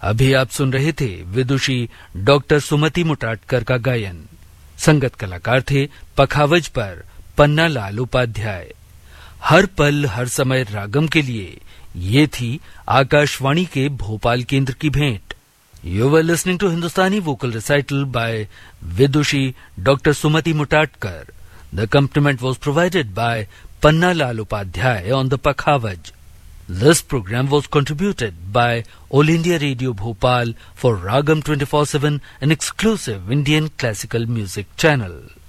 अभी आप सुन रहे थे विदुषी डॉक्टर सुमति मुटाटकर का गायन। संगत कलाकार थे पखावज पर पन्ना लाल उपाध्याय। हर पल हर समय रागम के लिए ये थी आकाशवाणी के भोपाल केंद्र की भेंट। You were listening to Hindustani vocal recital bye Vidushi doctor Sumati मुटाटकर। The accompaniment was provided by Panna Lal Upadhyay on the Pakhavaj. This program was contributed by All India Radio Bhopal for Ragam 24/7, an exclusive Indian classical music channel.